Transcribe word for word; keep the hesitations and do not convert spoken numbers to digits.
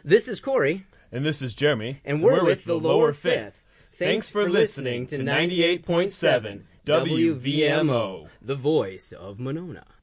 This is Corey. And this is Jeremy. And we're, and we're with, with the Lower Fifth. Thanks, Thanks for listening to ninety-eight point seven W V M O, the voice of Monona.